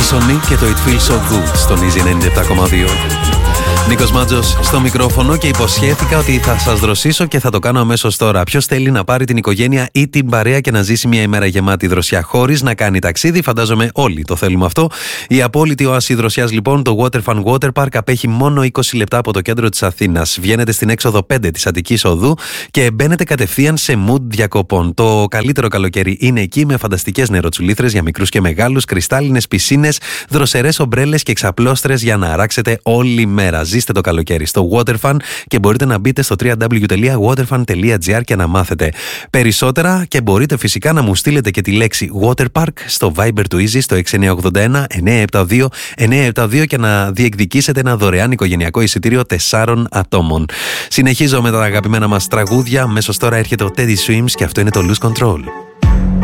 Sonic και το It Feels So Good στον Easy 97,2. Νίκος Μάτζος στο μικρόφωνο και υποσχέθηκα ότι θα σας δροσίσω και θα το κάνω αμέσως τώρα. Ποιος θέλει να πάρει την οικογένεια ή την παρέα και να ζήσει μια ημέρα γεμάτη δροσιά χωρίς να κάνει ταξίδι? Φαντάζομαι όλοι το θέλουμε αυτό. Η απόλυτη όαση δροσιάς λοιπόν, το Waterfun Water Park, απέχει μόνο 20 λεπτά από το κέντρο της Αθήνας. Βγαίνετε στην έξοδο 5 της Αττικής Οδού και μπαίνετε κατευθείαν σε mood διακοπών. Το καλύτερο καλοκαίρι είναι εκεί, με φανταστικές νεροτσουλήθρες για μικρούς και μεγάλους, κρυστάλλινες πισίνες, δροσερές ομπρέλες και ξαπλώστρες για να αράξετε όλη μέρα. Ζήστε το καλοκαίρι στο Waterfun και μπορείτε να μπείτε στο www.waterfun.gr και να μάθετε περισσότερα, και μπορείτε φυσικά να μου στείλετε και τη λέξη Waterpark στο Viber του Easy στο 6981 972 και να διεκδικήσετε ένα δωρεάν οικογενειακό εισιτήριο 4 ατόμων. Συνεχίζω με τα αγαπημένα μας τραγούδια. Μέσως τώρα έρχεται ο Teddy Swims και αυτό είναι το Lose Control.